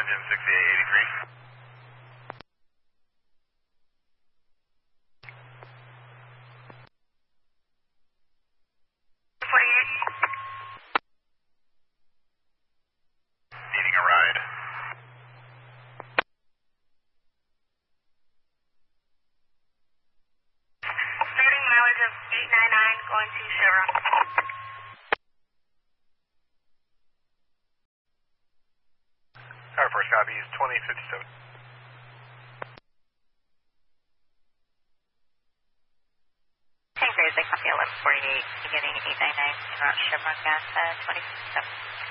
engine 6883. Needing a ride. Starting mileage of 899 going to Chevron. Tower Force copies 2057. Tank Rays, they copy 1148, beginning 899, around Chevron gas, 2057.